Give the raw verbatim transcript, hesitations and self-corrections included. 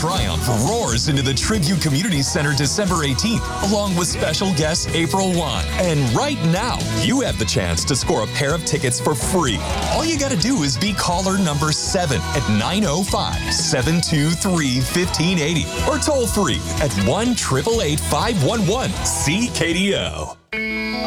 Triumph roars into the Tribute Community Center December eighteenth, along with special guest April Wine. And right now, you have the chance to score a pair of tickets for free. All you got to do is be caller number seven at nine oh five, seven two three, one five eight oh or toll free at one eight eight eight, five one one, C K D O.